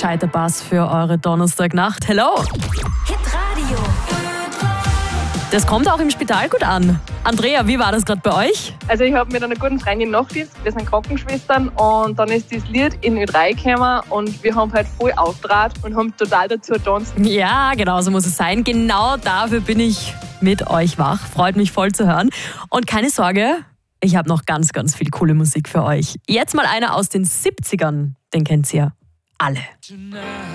gescheiter Bass für eure Donnerstagnacht. Hello! Hitradio. Das kommt auch im Spital gut an. Andrea, wie war das gerade bei euch? Also ich habe mit einer guten Freundin Nachtdienst, wir sind Krankenschwestern und dann ist das Lied in Ö3 gekommen und wir haben halt voll aufgetragen und haben total dazu getanzt. Ja, genau so muss es sein. Genau dafür bin ich mit euch wach. Freut mich voll zu hören. Und keine Sorge, ich habe noch ganz, ganz viel coole Musik für euch. Jetzt mal einer aus den 70ern, den kennt ihr alle.